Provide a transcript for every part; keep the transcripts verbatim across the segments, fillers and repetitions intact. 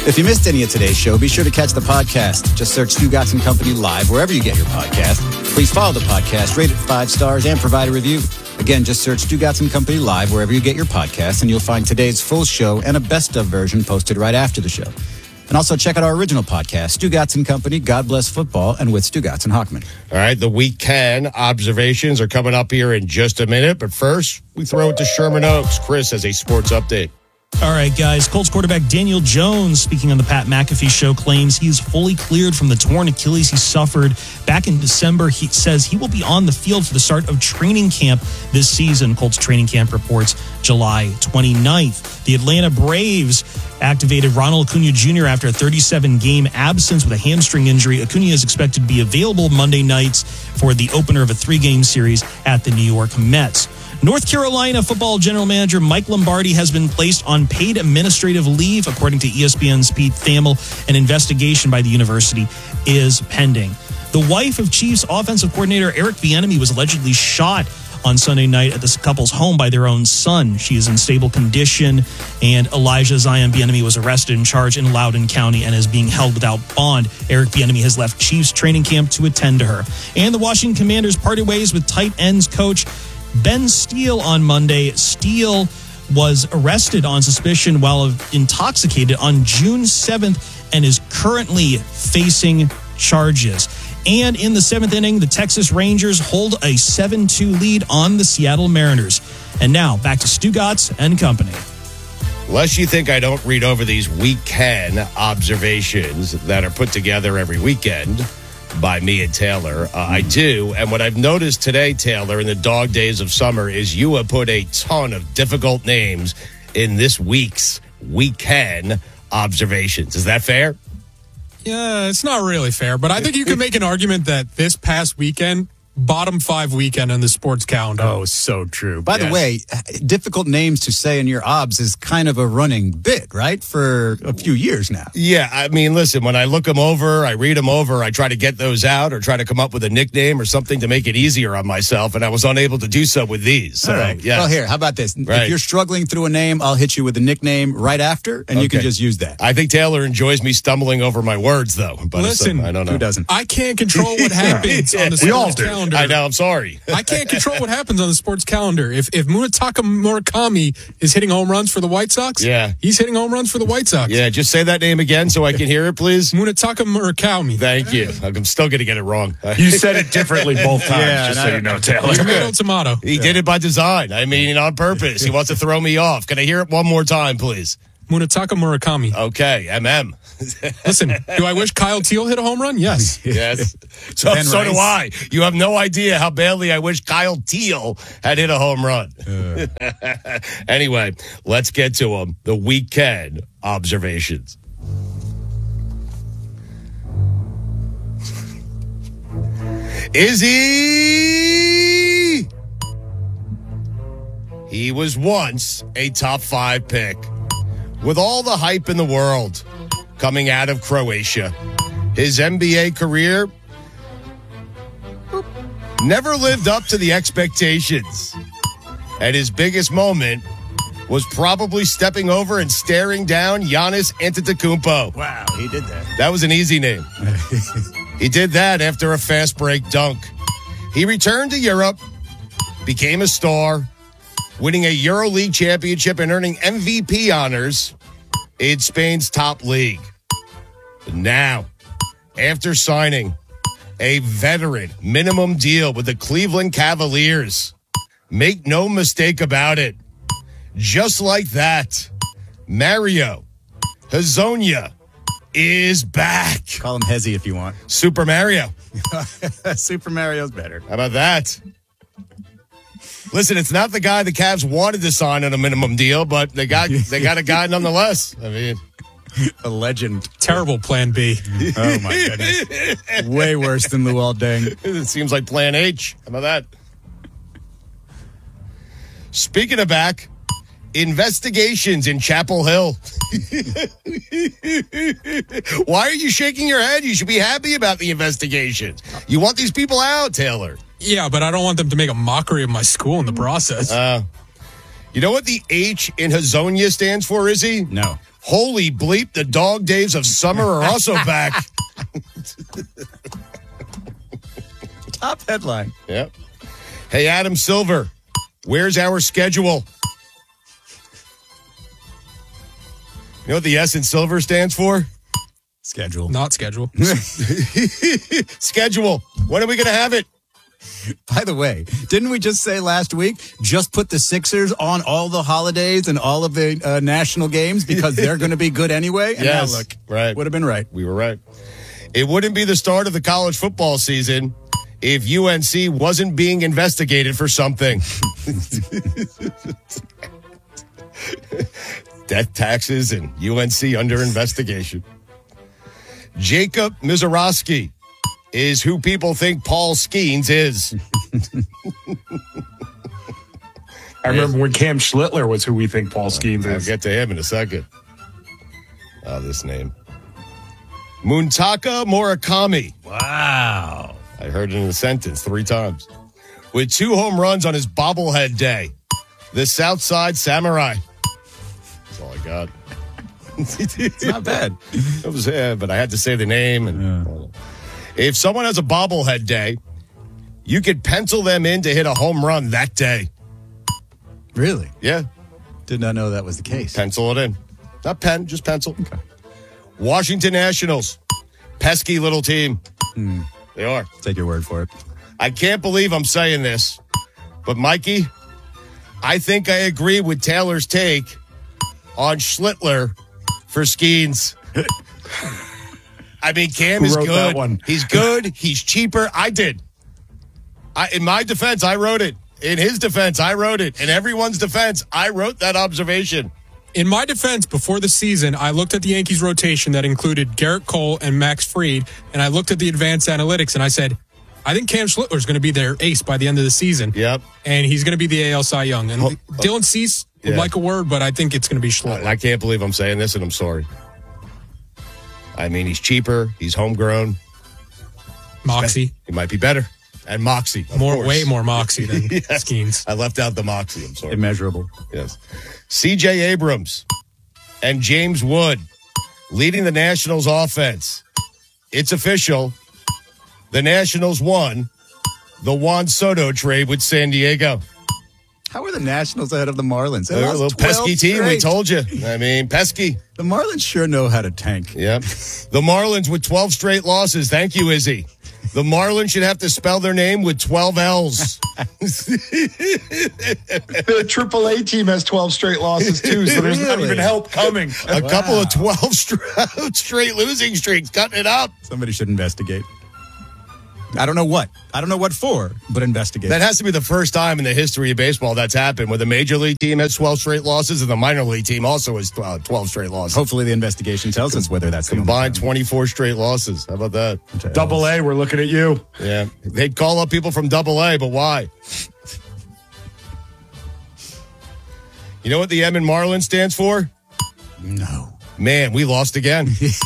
If you missed any of today's show, be sure to catch the podcast. Just search Stugotz and Company Live wherever you get your podcast. Please follow the podcast, rate it five stars, and provide a review. Again, just search Stugotz and Company Live wherever you get your podcast, and you'll find today's full show and a best-of version posted right after the show. And also check out our original podcast, Stugotz and Company, God Bless Football, and with Stugotz and Hockman. All right, the weekend observations are coming up here in just a minute, but first, we throw it to Sherman Oaks. Chris has a sports update. All right, guys. Colts quarterback Daniel Jones, speaking on the Pat McAfee show, claims he is fully cleared from the torn Achilles he suffered back in December. He says he will be on the field for the start of training camp this season. Colts training camp reports July twenty-ninth. The Atlanta Braves activated Ronald Acuna Junior after a thirty-seven game absence with a hamstring injury. Acuna is expected to be available Monday nights for the opener of a three-game series at the New York Mets. North Carolina football general manager Mike Lombardi has been placed on paid administrative leave. According to E S P N's Pete Thamel, an investigation by the university is pending. The wife of Chiefs offensive coordinator Eric Bieniemy was allegedly shot on Sunday night at the couple's home by their own son. She is in stable condition, and Elijah Zion Bieniemy was arrested and charged in Loudoun County and is being held without bond. Eric Bieniemy has left Chiefs training camp to attend to her. And the Washington Commanders parted ways with tight ends coach Ben Steele on Monday. Steele was arrested on suspicion while intoxicated on June seventh and is currently facing charges. And in the seventh inning, the Texas Rangers hold a seven two lead on the Seattle Mariners. And now, back to Stugotz and Company. Lest you think I don't read over these weekend observations that are put together every weekend by me and Taylor. Uh, I do. And what I've noticed today, Taylor, in the dog days of summer, is you have put a ton of difficult names in this week's weekend observations. Is that fair? Yeah, it's not really fair, but I think you can make an argument that this past weekend, bottom five weekend on the sports calendar. Oh, so true. By Yes. the way, difficult names to say in your obs is kind of a running bit, right? For a few years now. Yeah, I mean, listen, when I look them over, I read them over, I try to get those out or try to come up with a nickname or something to make it easier on myself, and I was unable to do so with these. So, All right. yeah. Well, here, how about this? Right. If you're struggling through a name, I'll hit you with a nickname right after, and you can Okay. just use that. I think Taylor enjoys me stumbling over my words, though. But Listen, I don't know. Who doesn't? I can't control what happens on the We all sports do. calendar. I know, I'm sorry. I can't control what happens on the sports calendar. If if Munetaka Murakami is hitting home runs for the White Sox, Yeah. he's hitting home runs for the White Sox. Yeah, just say that name again so I can hear it, please. Munetaka Murakami. Thank you. I'm still going to get it wrong. You said it differently both times, Yeah, just and so I- you know, Taylor. Tomato, tomato. He did it by design. I mean, on purpose. He wants to throw me off. Can I hear it one more time, please? Munetaka Murakami. Okay, M M. Listen, do I wish Kyle Teal hit a home run? Yes. Yes. So, Ben so do I. Rice. You have no idea how badly I wish Kyle Teal had hit a home run. Anyway, let's get to them. The weekend observations. Is he? He was once a top five pick. With all the hype in the world coming out of Croatia, his N B A career never lived up to the expectations. And his biggest moment was probably stepping over and staring down Giannis Antetokounmpo. Wow, he did that. That was an easy name. He did that after a fast break dunk. He returned to Europe, became a star, winning a EuroLeague championship and earning M V P honors in Spain's top league. But now, after signing a veteran minimum deal with the Cleveland Cavaliers, make no mistake about it, just like that, Mario Hezonja is back. Call him Hezzy if you want. Super Mario. Super Mario's better. How about that? Listen, it's not the guy the Cavs wanted to sign on a minimum deal, but they got they got a guy nonetheless. I mean, A legend. Terrible plan B. Oh, my goodness. Way worse than Luol Deng. it seems like Plan H. How about that? Speaking of back, investigations in Chapel Hill. Why are you shaking your head? You should be happy about the investigations. You want these people out, Taylor. Yeah, but I don't want them to make a mockery of my school in the process. Uh, you know what the H in Hezonja stands for, Izzy? No. Holy bleep, the dog days of summer are also back. Top headline. Yep. Hey, Adam Silver, where's our schedule? You know what the S in Silver stands for? Schedule. Not schedule. Schedule. When are we going to have it? By the way, didn't we just say last week, just put the Sixers on all the holidays and all of the uh, national games because they're going to be good anyway? And Yes, now look, right. would have been right. We were right. It wouldn't be the start of the college football season if U N C wasn't being investigated for something. Death taxes and U N C under investigation. Jacob Mizorowski is who people think Paul Skeens is. I remember when Cam Schlittler was who we think Paul Skeens I'll is. get to him in a second. Oh, this name. Muntaka Murakami. Wow. I heard it in a sentence three times. With two home runs on his bobblehead day. The Southside Samurai. That's all I got. It's not bad. It was, yeah, but I had to say the name. And Yeah. If someone has a bobblehead day, you could pencil them in to hit a home run that day. Really? Yeah, Did not know that was the case. pencil it in. Not pen, just pencil. Okay. Washington Nationals. Pesky little team. Hmm. They are. Take your word for it. I can't believe I'm saying this, but Mikey, I think I agree with Taylor's take on Schlittler for Skeens. I mean, Cam Who is wrote good. that one? He's good. He's cheaper. I did. I, in my defense, I wrote it. In his defense, I wrote it. In everyone's defense, I wrote that observation. In my defense, before the season, I looked at the Yankees rotation that included Garrett Cole and Max Fried, and I looked at the advanced analytics, and I said, I think Cam Schlittler is going to be their ace by the end of the season. Yep. And he's going to be the A L Cy Young. And Oh, Dylan Cease would yeah. like a word, but I think it's going to be Schlittler. I can't believe I'm saying this, and I'm sorry. I mean, he's cheaper. He's homegrown. Moxie. He might be better. And Moxie. of More, course. way more Moxie than Yes. Skeens. I left out the Moxie. I'm sorry. Immeasurable. Yes. C J Abrams and James Wood leading the Nationals offense. It's official. The Nationals won the Juan Soto trade with San Diego. How are the Nationals ahead of the Marlins? They They're a lost little twelve pesky team, we straight. told you. I mean, pesky. The Marlins sure know how to tank. Yep. The Marlins with twelve straight losses. Thank you, Izzy. The Marlins should have to spell their name with twelve L's. The triple A team has twelve straight losses, too, so there's not Really? even help coming. A Wow. couple of twelve straight, straight losing streaks, cutting it up. Somebody should investigate. I don't know what. I don't know what for, but investigate. That has to be the first time in the history of baseball that's happened, where the major league team has twelve straight losses and the minor league team also has uh, twelve straight losses. Hopefully the investigation tells us whether that's the only Combined time. twenty-four straight losses. How about that? Double A, we're looking at you. Yeah. They'd call up people from double A, but why? You know what the M in Marlin stands for? No. Man, we lost again.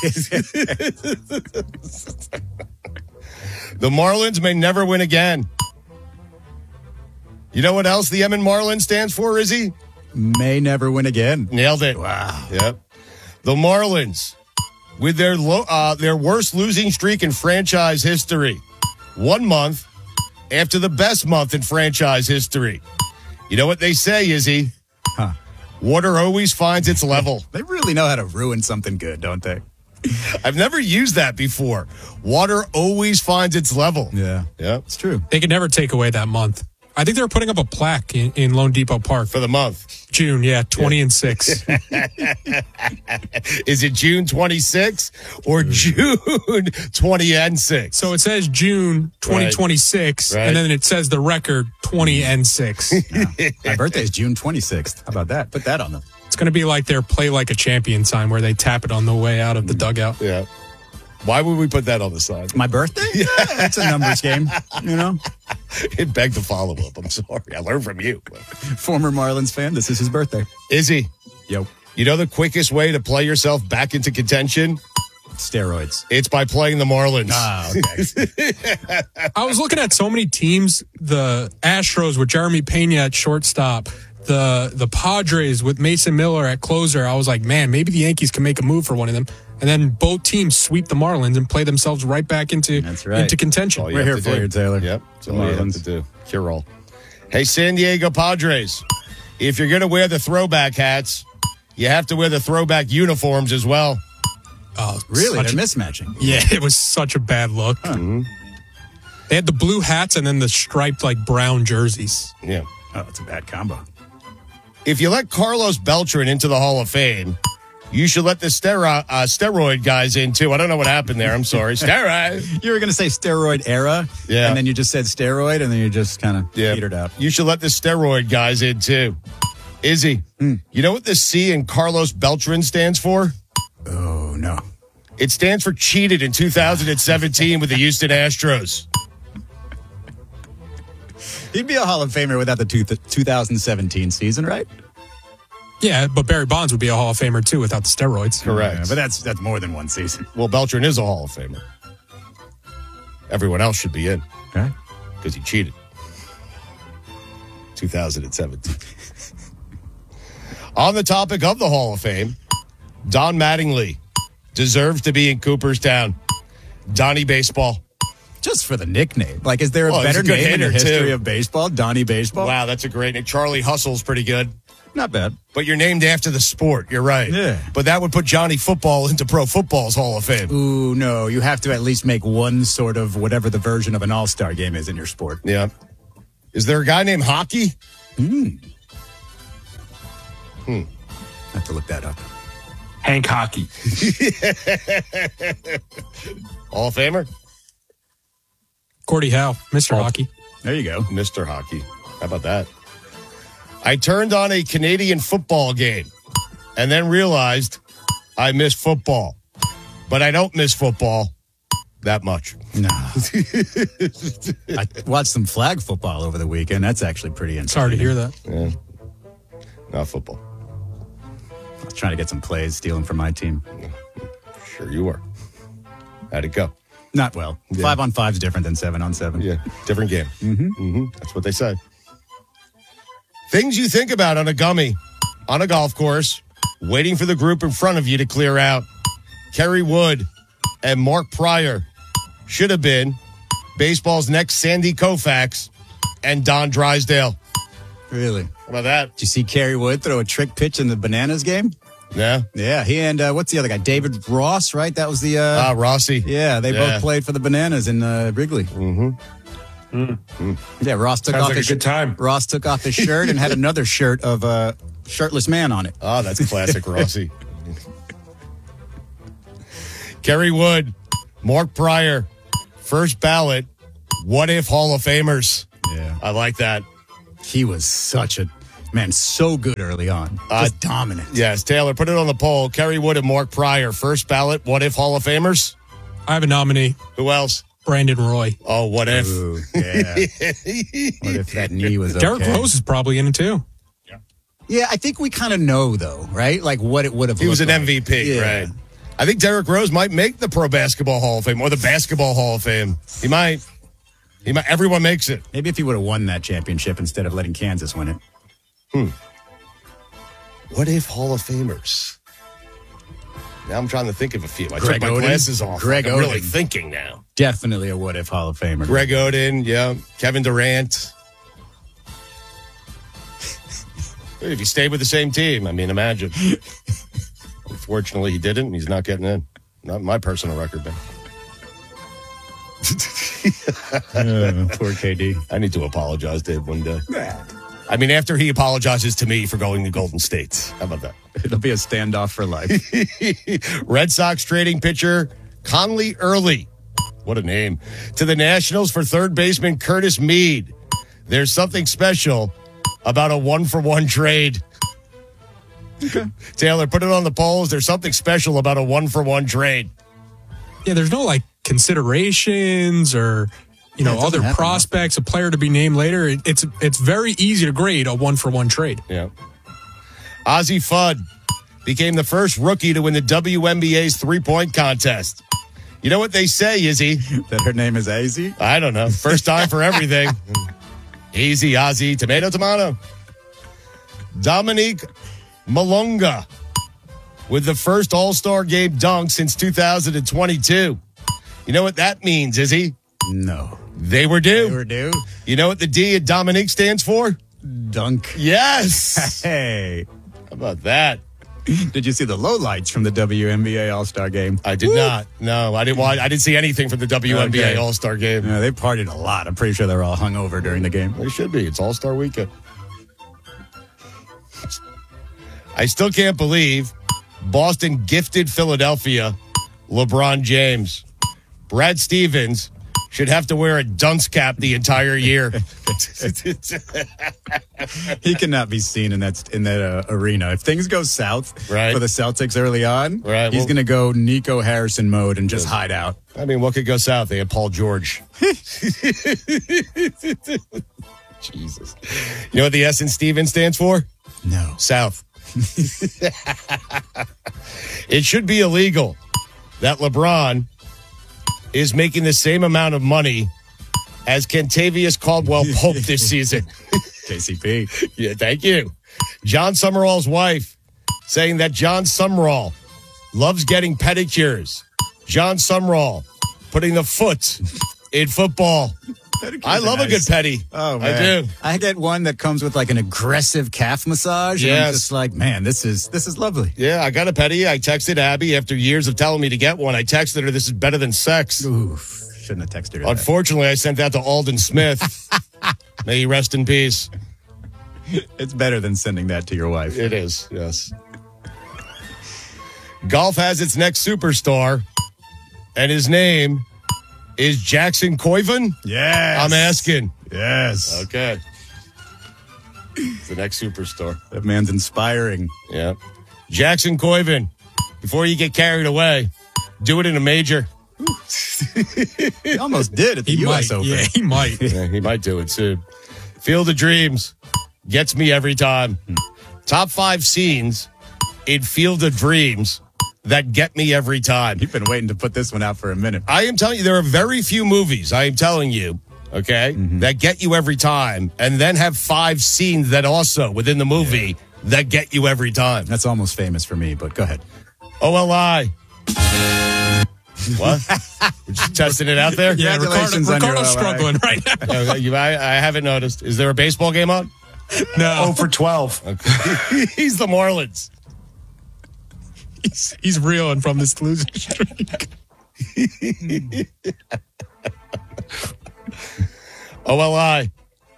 The Marlins may never win again. You know what else the M in Marlin stands for, Izzy? May never win again. Nailed it. Wow. Yep. The Marlins, with their low, uh, their worst losing streak in franchise history, one month after the best month in franchise history. You know what they say, Izzy? Huh. Water always finds its level. They really know how to ruin something good, don't they? I've never used that before. Water always finds its level. Yeah. Yep. It's true. They could never take away that month. I think they were putting up a plaque in, in Lone Depot Park. For the month. June, yeah, twenty and six. Is it June twenty-sixth or June twenty and six? So it says June twenty twenty-six, Right. and then it says the record twenty and six. My birthday is June twenty-sixth. How about that? Put that on them. It's going to be like their play like a champion sign where they tap it on the way out of the dugout. Yeah. Why would we put that on the side? My birthday? Yeah, it's a numbers game, you know? It begged to follow up. I'm sorry. I learned from you. Former Marlins fan, this is his birthday. Izzy, Yo, you know the quickest way to play yourself back into contention? steroids. It's by playing the Marlins. Ah, okay. I was looking at so many teams, the Astros with Jeremy Pena at shortstop, the the Padres with Mason Miller at closer, I was like, man, maybe the Yankees can make a move for one of them. And then both teams sweep the Marlins and play themselves right back into, That's right. into contention. All you We're have here to for do. you, Taylor. Yep. That's The all you have Marlins. to do. Cure all. Hey, San Diego Padres, if you're going to wear the throwback hats, you have to wear the throwback uniforms as well. Oh, Really? such They're a- mismatching. Yeah, it was such a bad look. They had the blue hats and then the striped, like, brown jerseys. Yeah. Oh, it's a bad combo. If you let Carlos Beltran into the Hall of Fame, you should let the stero- uh, steroid guys in, too. I don't know what happened there. I'm sorry. Steroid. You were going to say steroid era, Yeah. and then you just said steroid, and then you just kind of Yeah. petered out. You should let the steroid guys in, too. Izzy, you know what the C in Carlos Beltran stands for? Oh, no. It stands for cheated in two thousand seventeen with the Houston Astros. He'd be a Hall of Famer without the two, two thousand seventeen season, right? Yeah, but Barry Bonds would be a Hall of Famer, too, without the steroids. Correct. Yeah, but that's that's more than one season. Well, Beltran is a Hall of Famer. Everyone else should be in Okay. because he cheated. two thousand seventeen. On the topic of the Hall of Fame, Don Mattingly deserves to be in Cooperstown. Donnie Baseball. Just for the nickname. Like, is there a Well, he's better a good name in the hitter, history too. of baseball? Donnie Baseball? Wow, that's a great name. Charlie Hustle's pretty good. Not bad. But you're named after the sport. You're right. Yeah. But that would put Johnny Football into Pro Football's Hall of Fame. Ooh, no. You have to at least make one sort of whatever the version of an all-star game is in your sport. Yeah. Is there a guy named Hockey? I have to look that up. Hank Hockey. Hall of Famer? Gordie Howe, Mister Hockey. There you go. Mister Hockey. How about that? I turned on a Canadian football game and then realized I miss football. But I don't miss football that much. No. I watched some flag football over the weekend. That's actually pretty interesting. Sorry to hear that. Yeah. Not football. I was trying to get some plays, stealing from my team. Sure you were. How'd it go? Not well. Yeah. Five on five is different than seven on seven. Yeah, different game. Mm-hmm. Mm-hmm. That's what they say. Things you think about on a gummy, on a golf course, waiting for the group in front of you to clear out. Kerry Wood and Mark Pryor should have been baseball's next Sandy Koufax and Don Drysdale. Really? How about that? Did you see Kerry Wood throw a trick pitch in the Bananas game? Yeah. Yeah, he and uh, what's the other guy? David Ross, right? That was the. Uh, Ah, Rossi. yeah, they Yeah. both played for the Bananas in uh, Wrigley. Mm-hmm. Yeah, Ross took Sounds off like a his good time. Ross took off his shirt and had another shirt of a uh, shirtless man on it. Oh, that's classic Rossi. Kerry Wood, Mark Pryor, first ballot. What if Hall of Famers? Yeah, I like that. he was such a man, so good early on, Uh, just dominant. Yes, Taylor, put it on the poll. Kerry Wood and Mark Pryor, first ballot. What if Hall of Famers? I have a nominee, Who else? Brandon Roy. Oh, what if? Ooh, yeah. What if that knee was okay? Derek Rose is probably in it, too. Yeah, I think we kind of know though, right? Like what it would have. He was an looked M V P, like. Yeah. right? I think Derrick Rose might make the Pro Basketball Hall of Fame or the Basketball Hall of Fame. He might. He might. Everyone makes it. Maybe if he would have won that championship instead of letting Kansas win it. What if Hall of Famers? Now I'm trying to think of a few. I Greg took my Oden. glasses off. Greg I'm really Oden. thinking now. Definitely a what if Hall of Famer. Greg Oden, yeah. Kevin Durant. If he stayed with the same team, I mean, imagine. Unfortunately, he didn't. He's not getting in. Not my personal record, man. Uh, poor K D. I need to apologize to him one day. I mean, after he apologizes to me for going to Golden State. How about that? It'll be a standoff for life. Red Sox trading pitcher Conley Early. What a name. To the Nationals for third baseman Curtis Mead. There's something special about a one-for-one trade. Okay. Taylor, put it on the polls. There's something special about a one-for-one trade. Yeah, there's no, like, considerations or, you Yeah, know, it doesn't other happen prospects, a player to be named later. It, it's it's very easy to grade a one-for-one trade. Yeah. Ozzie Fudd became the first rookie to win the W N B A's three-point contest. You know what they say, Izzy? That her name is Azy? I don't know. First time for everything. Easy, Ozzy. Tomato, tomato. Dominique Malonga with the first All-Star Game dunk since two thousand twenty-two. You know what that means, Izzy? No. They were due. They were due. You know what the D at Dominique stands for? Dunk. Yes. Hey. How about that? Did you see the lowlights from the W N B A All-Star Game? I did Woo. not. No, I didn't watch. I didn't see anything from the W N B A okay. All-Star Game. Yeah, they partied a lot. I'm pretty sure they were all hungover during the game. They should be. It's All-Star Weekend. I still can't believe Boston gifted Philadelphia LeBron James. Brad Stevens should have to wear a dunce cap the entire year. He cannot be seen in that in that uh, arena. If things go south right. for the Celtics early on, right. he's well, going to go Nico Harrison mode and just hide out. I mean, what could go south? They have Paul George. Jesus. You know what the S in Stevens stands for? No. South. It should be illegal that LeBron is making the same amount of money as Kentavious Caldwell-Pope this season. K C P. Yeah, thank you. John Summerall's wife saying that John Summerall loves getting pedicures. John Summerall putting the foot in football. I love nice. a good petty. Oh, man. I do. I get one that comes with like an aggressive calf massage. Yes. And I'm just like, man, this is this is lovely. Yeah, I got a petty. I texted Abby after years of telling me to get one. I texted her, this is better than sex. Oof. Shouldn't have texted her. Unfortunately, that. I sent that to Alden Smith. May he rest in peace. It's better than sending that to your wife. It is, yes. Golf has its next superstar, and his name is Jackson Koivun? Yes. I'm asking. Yes. Okay. It's the next superstar. That man's inspiring. Yeah. Jackson Koivun, before you get carried away, do it in a major. He almost did at the he U S might. Open. Yeah, he might. Yeah, he might do it soon. Field of Dreams gets me every time. Hmm. Top five scenes in Field of Dreams that get me every time. You've been waiting to put this one out for a minute. I am telling you, there are very few movies, I am telling you, okay, mm-hmm. that get you every time and then have five scenes that also, within the movie, yeah. that get you every time. That's almost famous for me, but go ahead. O L I. What? We're just testing it out there? Yeah, Ricardo, Ricardo's struggling right now. you, I, I haven't noticed. Is there a baseball game on? No. oh for twelve. Okay. He's the Marlins. He's, he's reeling from this losing streak. O L I.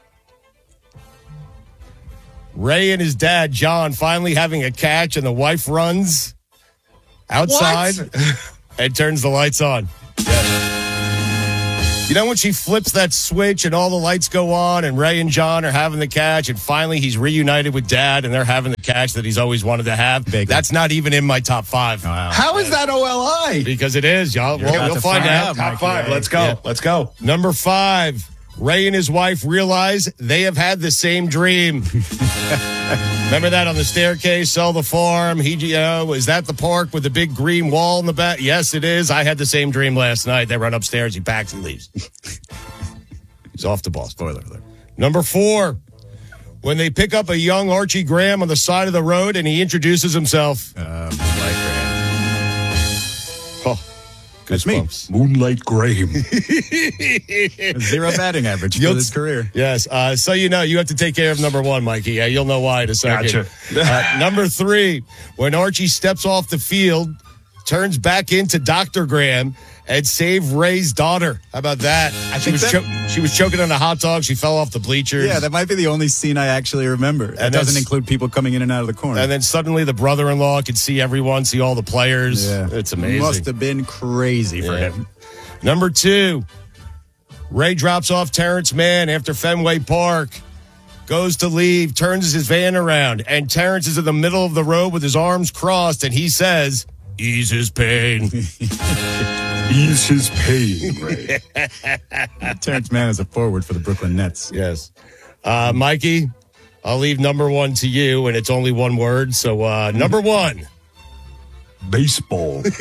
Ray and his dad, John, finally having a catch, and the wife runs outside and turns the lights on. Yeah. You know when she flips that switch and all the lights go on and Ray and John are having the catch and finally he's reunited with Dad and they're having the catch that he's always wanted to have? Big. That's not even in my top five. Wow. How is that O L I? Because it is, y'all. We'll, we'll find out. out. Top five. Let's go. Yeah. Let's go. Number five. Ray and his wife realize they have had the same dream. Remember that on the staircase, sell the farm. He, you know, is that the park with the big green wall in the back? Yes, it is. I had the same dream last night. They run upstairs. He packs and leaves. He's off the ball. Spoiler alert. Number four, when they pick up a young Archie Graham on the side of the road and he introduces himself. Uh, Moonlight Graham. Oh. That's me. Moonlight Graham. Zero batting average for his career. Yes. Uh, so you know, you have to take care of number one, Mikey. Yeah, you'll know why in a second. Gotcha. uh, number three, when Archie steps off the field, turns back into Doctor Graham, and save Ray's daughter. How about that? I she, was that cho- she was choking on a hot dog. She fell off the bleachers. Yeah, that might be the only scene I actually remember. It doesn't include people coming in and out of the corner. And then suddenly the brother-in-law could see everyone, see all the players. Yeah. It's amazing. Must have been crazy for yeah. him. Number two, Ray drops off Terrence Mann after Fenway Park. Goes to leave, turns his van around, and Terrence is in the middle of the road with his arms crossed, and he says, ease his pain. Ease his pain, Ray. Terrence Mann is a forward for the Brooklyn Nets. Yes. Uh, Mikey, I'll leave number one to you, and it's only one word. So, uh, number one. Baseball. Does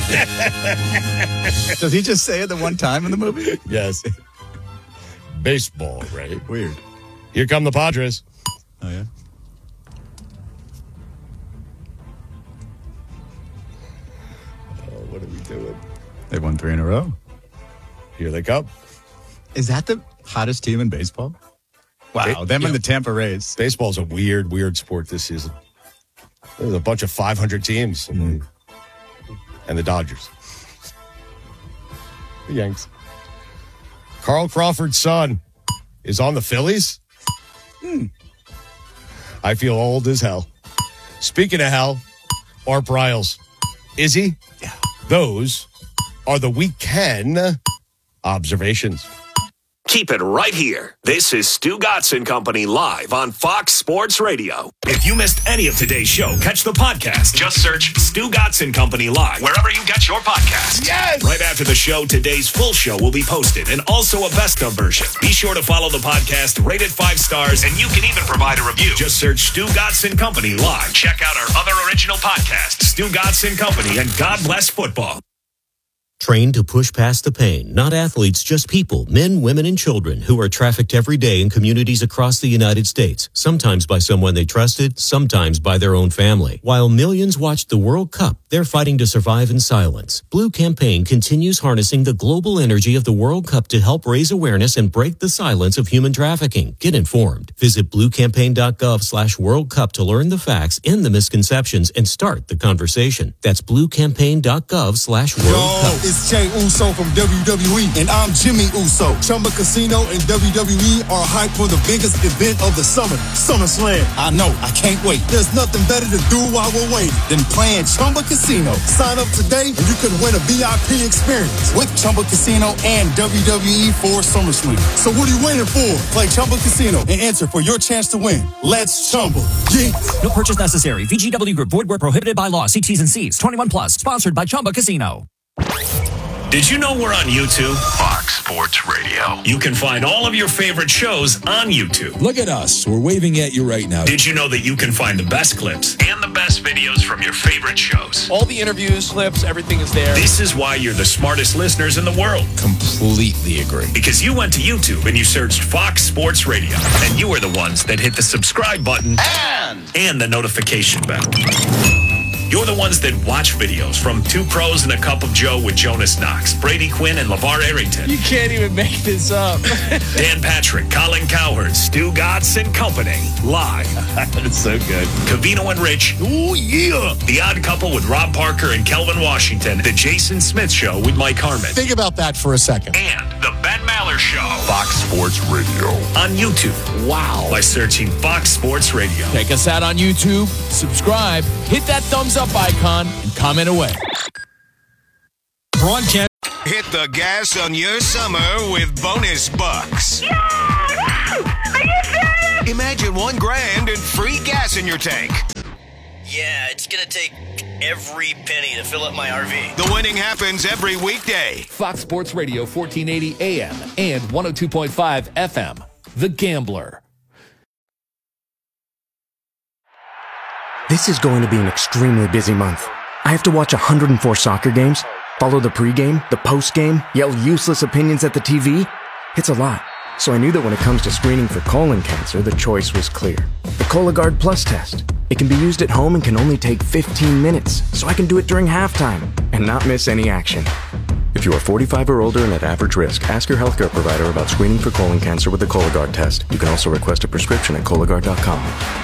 he just say it the one time in the movie? Yes. Baseball, Ray. Weird. Here come the Padres. Oh, yeah? What are we doing? They won three in a row. Here they come. Is that the hottest team in baseball? Wow, It- them yeah. and the Tampa Rays. Baseball's a weird, weird sport this season. There's a bunch of five hundred teams. And, the, and the Dodgers. The Yanks. Carl Crawford's son is on the Phillies. Hmm. I feel old as hell. Speaking of hell, Art Briles. Is he? Yeah. Those are the weekend observations. Keep it right here. This is Stu Gatz and Company live on Fox Sports Radio. If you missed any of today's show, catch the podcast. Just search Stu Gatz and Company live wherever you get your podcasts. Yes! Right after the show, today's full show will be posted and also a best of version. Be sure to follow the podcast, rate it five stars, and you can even provide a review. Just search Stu Gatz and Company live. Check out our other original podcasts, Stu Gatz and Company and God Bless Football. Trained to push past the pain, not athletes, just people, men, women, and children who are trafficked every day in communities across the United States, sometimes by someone they trusted, sometimes by their own family. While millions watched the World Cup, they're fighting to survive in silence. Blue Campaign continues harnessing the global energy of the World Cup to help raise awareness and break the silence of human trafficking. Get informed. Visit bluecampaign.gov slash World Cup to learn the facts and the misconceptions and start the conversation. That's bluecampaign.gov slash World Yo, Cup. it's Jay Uso from W W E, and I'm Jimmy Uso. Chumba Casino and W W E are hyped for the biggest event of the summer, SummerSlam. I know, I can't wait. There's nothing better to do while we're waiting than playing Chumba Casino. Sign up today and you could win a V I P experience with Chumba Casino and W W E for SummerSlam. So what are you waiting for? Play Chumba Casino and enter for your chance to win. Let's Chumba. Yeah. No purchase necessary. V G W Group. Void where prohibited by law. See T's and C's. twenty-one plus. Sponsored by Chumba Casino. Did you know we're on YouTube? Fox Sports Radio. You can find all of your favorite shows on YouTube. Look at us. We're waving at you right now. Did you know that you can find the best clips and the best videos from your favorite shows? All the interviews, clips, everything is there. This is why you're the smartest listeners in the world. Completely agree. Because you went to YouTube and you searched Fox Sports Radio. And you are the ones that hit the subscribe button And, and the notification bell. You're the ones that watch videos from Two Pros and a Cup of Joe with Jonas Knox, Brady Quinn, and LeVar Arrington. You can't even make this up. Dan Patrick, Colin Cowherd, Stu Gatz and Company, live. That's so good. Covino and Rich. Oh, yeah. The Odd Couple with Rob Parker and Kelvin Washington. The Jason Smith Show with Mike Harmon. Think about that for a second. And the Ben Maller Show. Fox Sports Radio. On YouTube. Wow. By searching Fox Sports Radio. Check us out on YouTube. Subscribe. Hit that thumbs up icon and comment away. Broadcast. Hit the gas on your summer with bonus bucks. Yeah! Are you serious? Imagine one grand and free gas in your tank. Yeah, it's gonna take every penny to fill up my R V. The winning happens every weekday. Fox Sports Radio, fourteen eighty A M and one oh two point five F M. The Gambler. This is going to be an extremely busy month. I have to watch one hundred four soccer games, follow the pregame, the postgame, yell useless opinions at the T V. It's a lot. So I knew that when it comes to screening for colon cancer, the choice was clear. The Cologuard Plus test. It can be used at home and can only take fifteen minutes, so I can do it during halftime and not miss any action. If you are forty-five or older and at average risk, ask your healthcare provider about screening for colon cancer with the Cologuard test. You can also request a prescription at Cologuard dot com.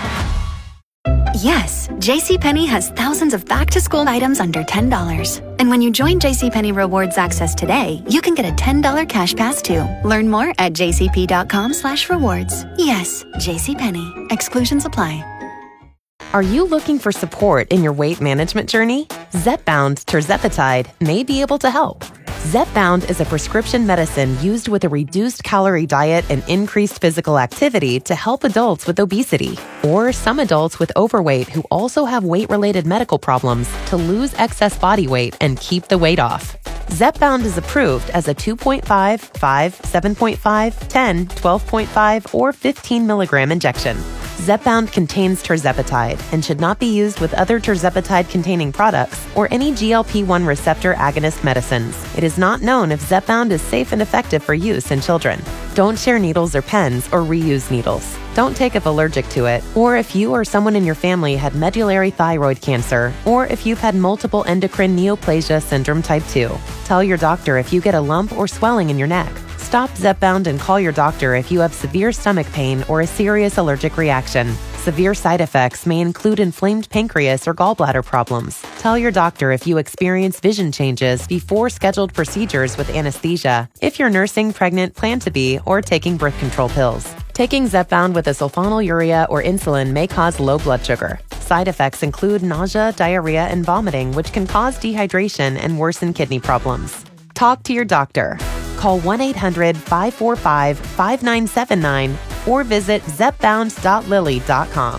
Yes, JCPenney has thousands of back-to-school items under ten dollars. And when you join JCPenney Rewards Access today, you can get a ten dollars cash pass too. Learn more at jcp.com slash rewards. Yes, JCPenney. Exclusions apply. Are you looking for support in your weight management journey? Zepbound tirzepatide may be able to help. Zepbound is a prescription medicine used with a reduced calorie diet and increased physical activity to help adults with obesity or some adults with overweight who also have weight-related medical problems to lose excess body weight and keep the weight off. Zepbound is approved as a two point five, five, seven point five, ten, twelve point five, or fifteen milligram injection. Zepbound contains tirzepatide and should not be used with other tirzepatide-containing products or any G L P one receptor agonist medicines. It is not known if Zepbound is safe and effective for use in children. Don't share needles or pens or reuse needles. Don't take if allergic to it, or if you or someone in your family had medullary thyroid cancer, or if you've had multiple endocrine neoplasia syndrome type two. Tell your doctor if you get a lump or swelling in your neck. Stop Zepbound and call your doctor if you have severe stomach pain or a serious allergic reaction. Severe side effects may include inflamed pancreas or gallbladder problems. Tell your doctor if you experience vision changes before scheduled procedures with anesthesia, if you're nursing, pregnant, plan to be, or taking birth control pills. Taking Zepbound with a sulfonylurea or insulin may cause low blood sugar. Side effects include nausea, diarrhea, and vomiting, which can cause dehydration and worsen kidney problems. Talk to your doctor. Call one eight hundred five four five five nine seven nine or visit zepbound dot lilly dot com.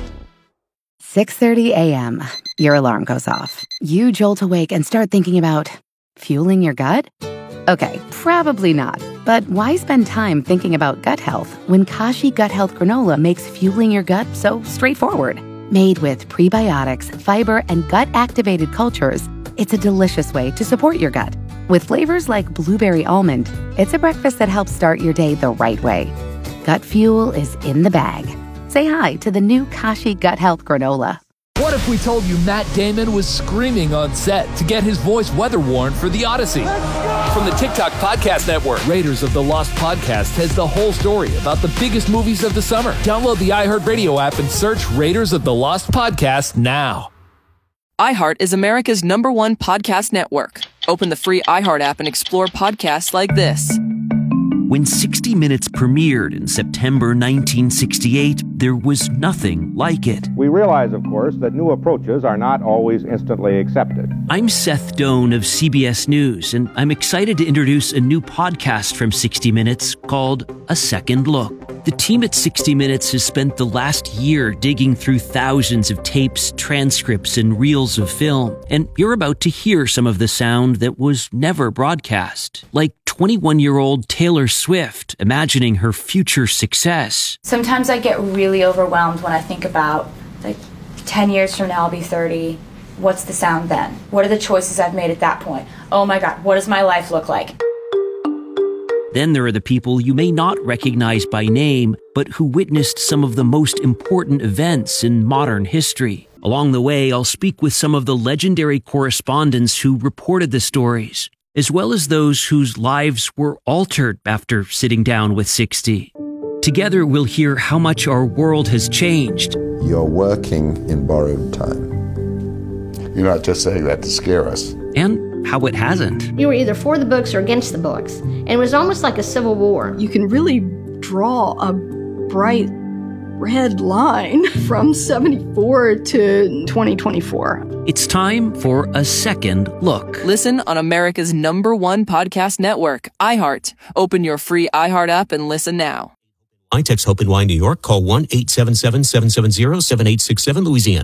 six thirty a.m. Your alarm goes off. You jolt awake and start thinking about fueling your gut? Okay, probably not. But why spend time thinking about gut health when Kashi Gut Health Granola makes fueling your gut so straightforward? Made with prebiotics, fiber, and gut-activated cultures, it's a delicious way to support your gut. With flavors like blueberry almond, it's a breakfast that helps start your day the right way. Gut fuel is in the bag. Say hi to the new Kashi Gut Health Granola. What if we told you Matt Damon was screaming on set to get his voice weather worn for The Odyssey? From the TikTok Podcast Network, Raiders of the Lost Podcast has the whole story about the biggest movies of the summer. Download the iHeartRadio app and search Raiders of the Lost Podcast now. iHeart is America's number one podcast network. Open the free iHeart app and explore podcasts like this. When sixty minutes premiered in September nineteen sixty-eight, there was nothing like it. We realize, of course, that new approaches are not always instantly accepted. I'm Seth Doan of C B S News, and I'm excited to introduce a new podcast from sixty minutes called A Second Look. The team at sixty minutes has spent the last year digging through thousands of tapes, transcripts, and reels of film, and you're about to hear some of the sound that was never broadcast, like twenty-one-year-old Taylor Swift imagining her future success. Sometimes I get really overwhelmed when I think about, like, ten years from now I'll be thirty. What's the sound then? What are the choices I've made at that point? Oh my God, what does my life look like? Then there are the people you may not recognize by name, but who witnessed some of the most important events in modern history. Along the way, I'll speak with some of the legendary correspondents who reported the stories, as well as those whose lives were altered after sitting down with sixty. Together, we'll hear how much our world has changed. You're working in borrowed time. You're not just saying that to scare us. And how it hasn't. You were either for the books or against the books, and it was almost like a civil war. You can really draw a bright red line from seventy-four to twenty twenty-four. It's time for A Second Look. Listen on America's number one podcast network, iHeart. Open your free iHeart app and listen now. I text Hope and Wine, New York. Call one eight seven seven, seven seven zero, seven eight six seven, Louisiana.